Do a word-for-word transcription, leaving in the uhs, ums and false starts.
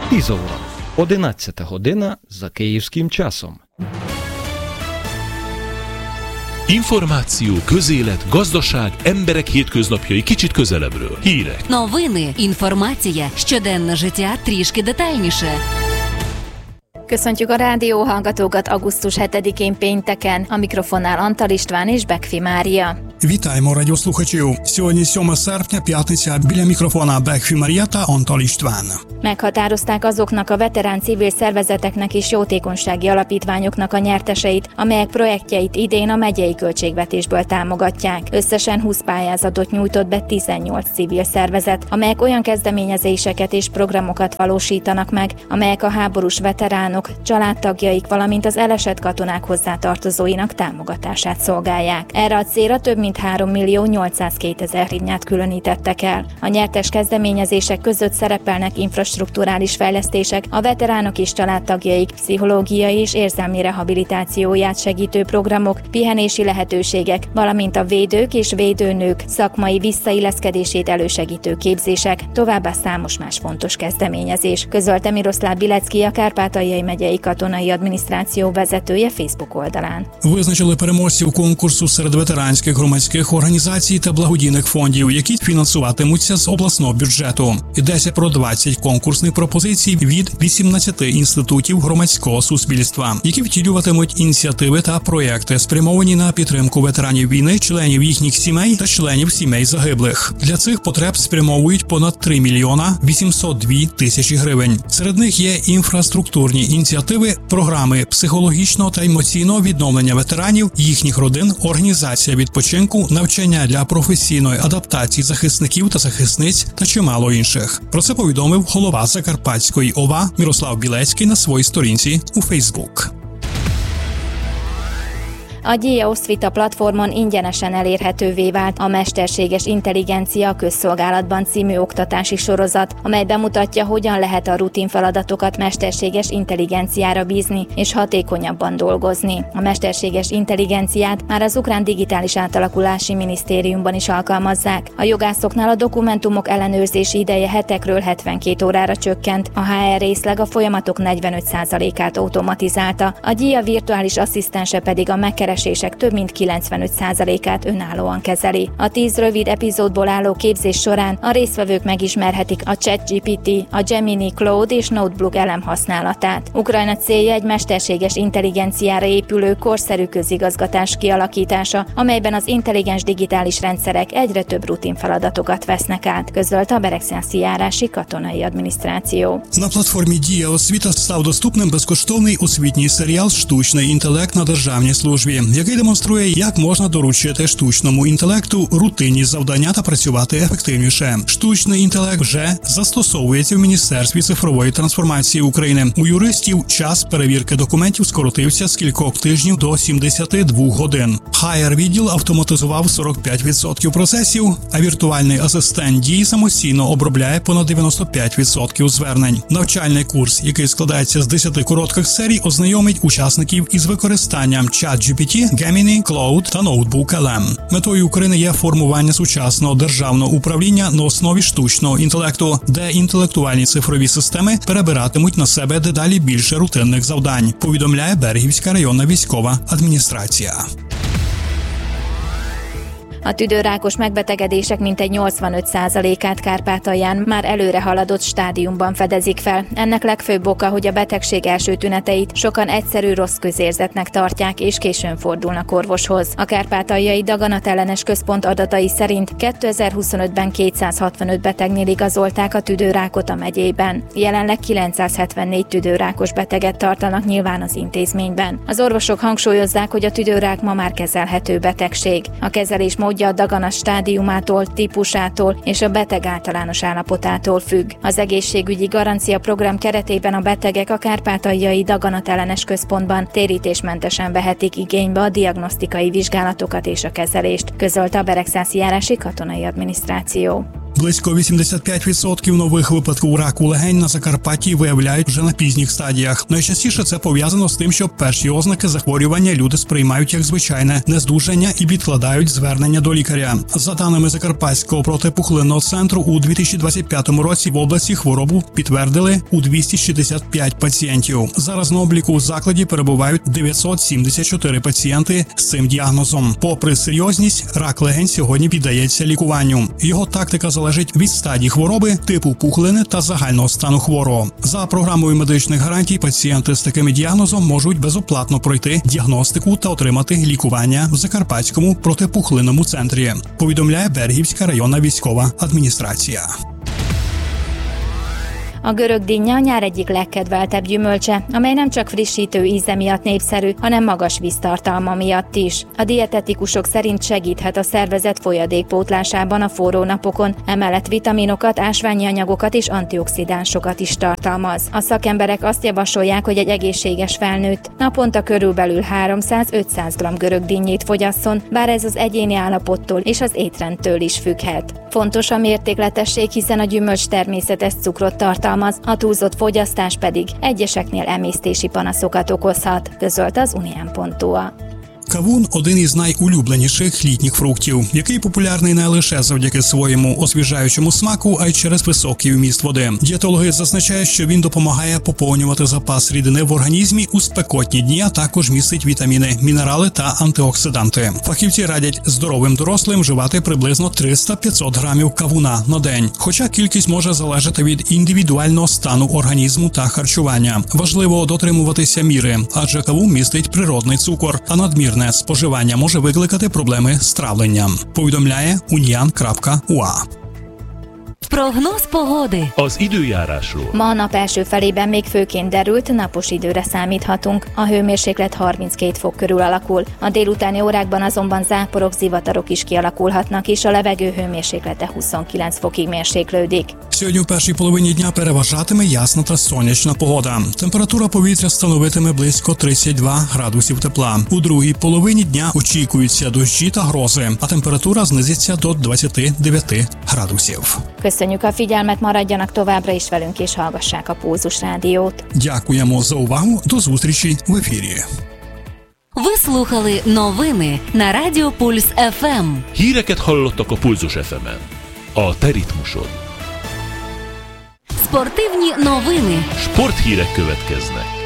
tíz óra. одинадцята година за київським часом. Információ, közélet, gazdaság, emberek hétköznapjai kicsit közelebbről. Hírek. Новини, інформація, щоденне життя трішки детальніше. Köszöntjük a rádió hallgatókat augusztus hetedikén pénteken. A mikrofonnál Antal István és Bekfi Mária. Вітаємо радіослухачів. Сьогодні сьоме серпня, п'ятниця. Біля мікрофона Бекфі Марія та Antal István. Meghatározták azoknak a veterán civil szervezeteknek és jótékonysági alapítványoknak a nyerteseit, amelyek projektjeit idén a megyei költségvetésből támogatják. Összesen húsz pályázatot nyújtott be tizennyolc civil szervezet, amelyek olyan kezdeményezéseket és programokat valósítanak meg, amelyek a háborús veteránok, családtagjaik, valamint az elesett katonák hozzátartozóinak támogatását szolgálják. Erre a célra több mint három millió nyolcszázkétezer hrivnyát különítettek el. A nyertes kezdeményezések között szerepelnek infrastrukturális fejlesztések, a veteránok és családtagjaik pszichológiai és érzelmi rehabilitációját segítő programok, pihenési lehetőségek, valamint a védők és védőnők szakmai visszailleszkedését elősegítő képzések, továbbá számos más fontos kezdeményezés, közölte Miroslav Bilecki, a Kárpátaljai megyei katonai adminisztráció vezetője Facebook oldalán. Визначили переможців конкурсу серед ветеранських громадських організацій та благодійних фондів, які фінансуватимуться з обласного бюджету. Йдеться про двадцять конкурсних пропозицій від вісімнадцяти інститутів громадського суспільства, які втілюватимуть ініціативи та проєкти, спрямовані на підтримку ветеранів війни, членів їхніх сімей та членів сімей загиблих. Для цих потреб спрямовують понад три мільйона вісімсот дві тисячі гривень. Серед них є інфраструктурні ініціативи, програми психологічного та емоційного відновлення ветеранів, їхніх родин, організація відпочинку, навчання для професійної адаптації захисників та захисниць та чимало інших. Про це повідомив голова Закарпатської ОВА Мирослав Білецький на своїй сторінці у Фейсбук. A Gyia Oszvita platformon ingyenesen elérhetővé vált a Mesterséges Intelligencia a közszolgálatban című oktatási sorozat, amely bemutatja, hogyan lehet a rutin feladatokat mesterséges intelligenciára bízni és hatékonyabban dolgozni. A mesterséges intelligenciát már az ukrán digitális átalakulási minisztériumban is alkalmazzák. A jogászoknál a dokumentumok ellenőrzési ideje hetekről hetvenkét órára csökkent, a há er részleg a folyamatok negyvenöt százalékát automatizálta, a Gyia virtuális asszisztense pedig a megkeresések több mint kilencvenöt százalékát önállóan kezeli. A tíz rövid epizódból álló képzés során a résztvevők megismerhetik a ChatGPT, a Gemini Cloud és Notebook elem használatát. Ukrajna célja egy mesterséges intelligenciára épülő korszerű közigazgatás kialakítása, amelyben az intelligens digitális rendszerek egyre több rutin feladatokat vesznek át, közölte a Beregszászi járási katonai adminisztráció. На платформі Дія Освіта став доступним безкоштовний освітній серіал «Штучний інтелект на державній службі», який демонструє, як можна доручити штучному інтелекту рутинні завдання та працювати ефективніше. Штучний інтелект вже застосовується в Міністерстві цифрової трансформації України. У юристів час перевірки документів скоротився з кількох тижнів до сімдесяти двох годин. хай ар-відділ автоматизував сорок п'ять відсотків процесів, а віртуальний асистент Дії самостійно обробляє понад дев'яносто п'ять відсотків звернень. Навчальний курс, який складається з десяти коротких серій, ознайомить учасників із використанням ChatGPT, Gemini, Cloud та Notebook ел ем. Метою України є формування сучасного державного управління на основі штучного інтелекту, де інтелектуальні цифрові системи перебиратимуть на себе дедалі більше рутинних завдань, повідомляє Берегівська районна військова адміністрація. A tüdőrákos megbetegedések mintegy nyolcvanöt százalékát Kárpátalján már előre haladott stádiumban fedezik fel. Ennek legfőbb oka, hogy a betegség első tüneteit sokan egyszerű rossz közérzetnek tartják és későn fordulnak orvoshoz. A Kárpátaljai Daganatellenes Központ adatai szerint kétezer-huszonötben kétszázhatvanöt betegnél igazolták a tüdőrákot a megyében. Jelenleg kilencszázhetvennégy tüdőrákos beteget tartanak nyilván az intézményben. Az orvosok hangsúlyozzák, hogy a tüdőrák ma már kezelhető betegség. A kezelés módja a daganat stádiumától, típusától és a beteg általános állapotától függ. Az egészségügyi garancia program keretében a betegek a Kárpátaljai Daganatellenes Központban térítésmentesen vehetik igénybe a diagnosztikai vizsgálatokat és a kezelést, közölte a Beregszászi járási katonai adminisztráció. Близько вісімдесят п'ять відсотків нових випадків раку легень на Закарпатті виявляють вже на пізніх стадіях. Найчастіше це пов'язано з тим, що перші ознаки захворювання люди сприймають як звичайне нездужання і відкладають звернення до лікаря. За даними Закарпатського протипухлинного центру, у дві тисячі двадцять п'ятому році в області хворобу підтвердили у двісті шістдесят п'ять пацієнтів. Зараз на обліку у закладі перебувають дев'ятсот сімдесят чотири пацієнти з цим діагнозом. Попри серйозність, рак легень сьогодні піддається лікуванню. Його тактика залежить від стадії хвороби, типу пухлини та загального стану хворого. За програмою медичних гарантій пацієнти з таким діагнозом можуть безоплатно пройти діагностику та отримати лікування в Закарпатському протипухлинному центрі, повідомляє Бергівська районна військова адміністрація. A görög dinnya a nyár egyik legkedveltebb gyümölcse, amely nem csak frissítő íze miatt népszerű, hanem magas víztartalma miatt is. A dietetikusok szerint segíthet a szervezet folyadékpótlásában a forró napokon, emellett vitaminokat, ásványi anyagokat és antioxidánsokat is tartalmaz. A szakemberek azt javasolják, hogy egy egészséges felnőtt naponta körülbelül háromszáz-ötszáz gramm görög dinnyét fogyasszon, bár ez az egyéni állapottól és az étrendtől is függhet. Fontos a mértékletesség, hiszen a gyümölcs természetes cukrot tartalmaz, a túlzott fogyasztás pedig egyeseknél emésztési panaszokat okozhat, közölte az unian pont hu. Кавун – один із найулюбленіших літніх фруктів, який популярний не лише завдяки своєму освіжаючому смаку, а й через високий вміст води. Дієтологи зазначають, що він допомагає поповнювати запас рідини в організмі у спекотні дні, а також містить вітаміни, мінерали та антиоксиданти. Фахівці радять здоровим дорослим вживати приблизно триста-п'ятсот грамів кавуна на день, хоча кількість може залежати від індивідуального стану організму та харчування. Важливо дотримуватися міри, адже кавун містить природний цукор, а надмірне споживання може викликати проблеми з travленням, повідомляє unian крапка hu. Прогноз pogody. Az időjárásról. Ma a nap első felében még főként derült, napos időre számíthatunk. A hőmérséklet harminckét fok körül alakul. A délutáni órákban azonban záporok, zivatarok is kialakulhatnak, és a levegő hőmérséklete huszonkilenc fokig mérséklődik. Сьогодні в першій половині дня переважатиме ясна та сонячна погода. Температура повітря становитиме близько тридцять два градусів тепла. У другій половині дня очікуються дощі та грози, а температура знизиться до двадцять дев'ять градусів. Köszönjük a figyelmet, maradjanak továbbra is velünk és hallgassák a Pulzus Rádiót. Дякуємо за увагу. До зустрічі в ефірі. Ви слухали новини на Радіо Пульс еф ем. Híreket hallottak a Pulzus еф ем-en. A te ritmusod. Спортивні новини. Sporthírek következnek.